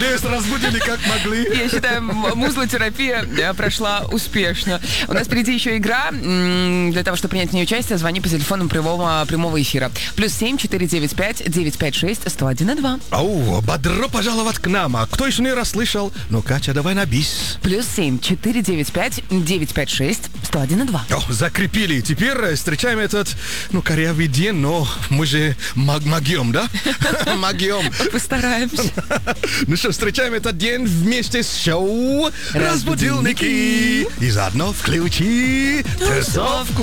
Надеюсь, разбудили как могли. Я считаю, музлотерапия прошла успешно. У нас впереди еще игра. Для того, чтобы принять в ней участие, звони по телефону прямого эфира. +7 495 956 101 2. Ау, бодро пожаловать к нам. А кто еще не расслышал? Ну, Катя, давай на бис. +7 495 956 101 2. О, закрепили. Теперь встречаем этот, корявый день, но мы же магием, да? Магием. Постараемся. Ну что, встречаем этот день вместе с шоу «Разбудилники». И заодно включи тусовку.